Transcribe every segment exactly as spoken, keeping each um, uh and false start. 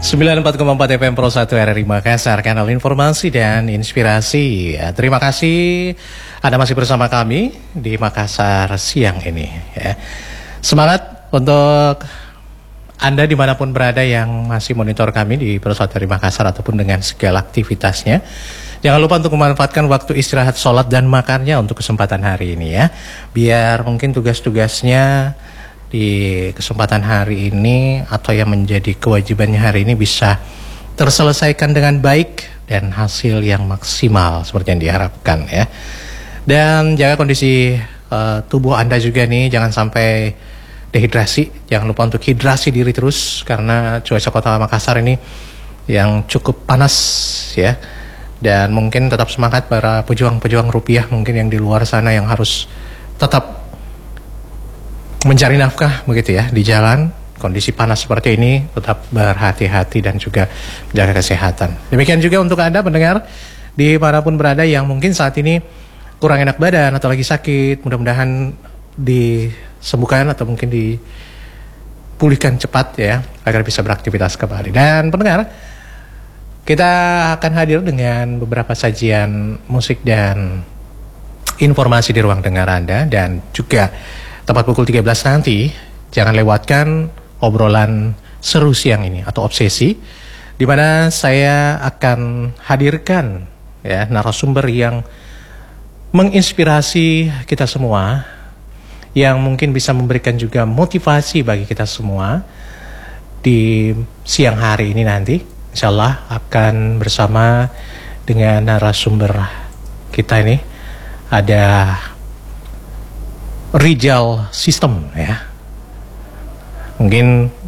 sembilan puluh empat koma empat F M Pro satu R R I Makassar, kanal informasi dan inspirasi. Ya, terima kasih Anda masih bersama kami di Makassar siang ini. Ya. Semangat untuk Anda dimanapun berada yang masih monitor kami di Pro satu R R I Makassar ataupun dengan segala aktivitasnya. Jangan lupa untuk memanfaatkan waktu istirahat, sholat, dan makannya untuk kesempatan hari ini ya. Biar mungkin tugas-tugasnya di kesempatan hari ini atau yang menjadi kewajibannya hari ini bisa terselesaikan dengan baik dan hasil yang maksimal seperti yang diharapkan ya. Dan jaga kondisi uh, tubuh Anda juga nih, jangan sampai dehidrasi. Jangan lupa untuk hidrasi diri terus karena cuaca kota Makassar ini yang cukup panas ya. Dan mungkin tetap semangat para pejuang-pejuang rupiah mungkin yang di luar sana yang harus tetap mencari nafkah begitu ya di jalan. Kondisi panas seperti ini tetap berhati-hati dan juga jaga kesehatan. Demikian juga untuk Anda pendengar dimanapun berada yang mungkin saat ini kurang enak badan atau lagi sakit, mudah-mudahan disembuhkan atau mungkin dipulihkan cepat ya agar bisa beraktivitas kembali. Dan pendengar, kita akan hadir dengan beberapa sajian musik dan informasi di ruang dengar Anda. Dan juga tepat pukul tiga belas nanti, jangan lewatkan obrolan seru siang ini atau obsesi, di mana saya akan hadirkan ya narasumber yang menginspirasi kita semua, yang mungkin bisa memberikan juga motivasi bagi kita semua di siang hari ini nanti. Insya Allah akan bersama dengan narasumber kita ini ada Rijal System ya. Mungkin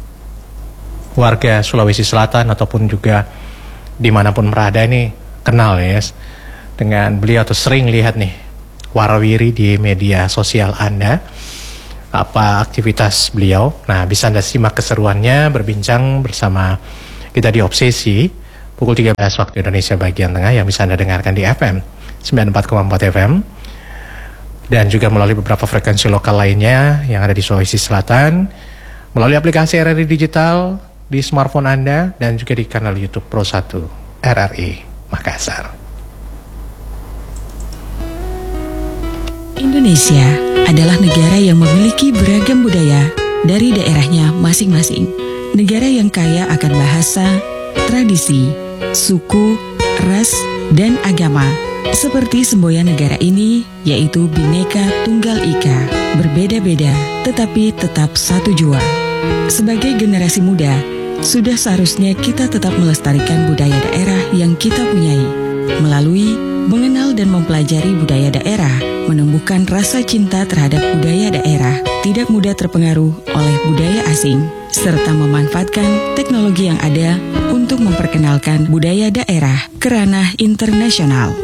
warga Sulawesi Selatan ataupun juga dimanapun berada ini kenal ya dengan beliau atau sering lihat nih warawiri di media sosial Anda apa aktivitas beliau. Nah, bisa Anda simak keseruannya berbincang bersama kita di Obsesi pukul tiga belas waktu Indonesia bagian tengah yang bisa Anda dengarkan di F M sembilan puluh empat koma empat F M dan juga melalui beberapa frekuensi lokal lainnya yang ada di Sulawesi Selatan, melalui aplikasi R R I Digital di smartphone Anda dan juga di kanal YouTube Pro satu R R I Makassar. Indonesia adalah negara yang memiliki beragam budaya dari daerahnya masing-masing. Negara yang kaya akan bahasa, tradisi, suku, ras, dan agama. Seperti semboyan negara ini, yaitu Bhinneka Tunggal Ika, berbeda-beda tetapi tetap satu jua. Sebagai generasi muda, sudah seharusnya kita tetap melestarikan budaya daerah yang kita punyai. Melalui mengenal dan mempelajari budaya daerah, menumbuhkan rasa cinta terhadap budaya daerah, tidak mudah terpengaruh oleh budaya asing, serta memanfaatkan teknologi yang ada untuk memperkenalkan budaya daerah ke ranah internasional.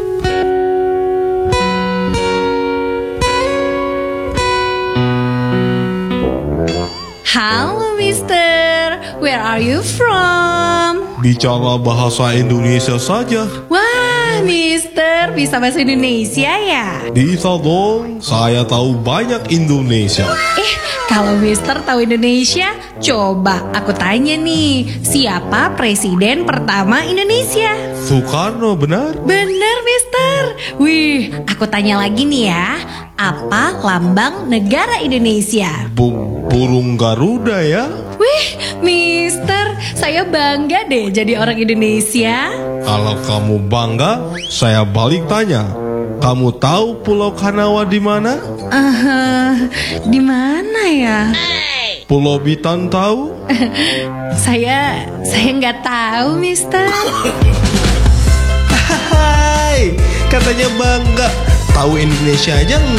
Halo Mister, where are you from? Bicara bahasa Indonesia saja. Wah Mister, bisa bahasa Indonesia ya? Bisa dong, saya tahu banyak Indonesia. Eh, kalau Mister tahu Indonesia, coba aku tanya nih, siapa presiden pertama Indonesia? Soekarno, benar? Benar Mister. Wih, aku tanya lagi nih ya, apa lambang negara Indonesia? Bu- burung Garuda ya? Wih, Mister, saya bangga deh jadi orang Indonesia. Kalau kamu bangga, saya balik tanya. Kamu tahu Pulau Kanawa di mana? Uh, di mana ya? Pulau Bitan tahu? saya, saya nggak tahu, Mister. Hai, katanya bangga. Tahu Indonesia aja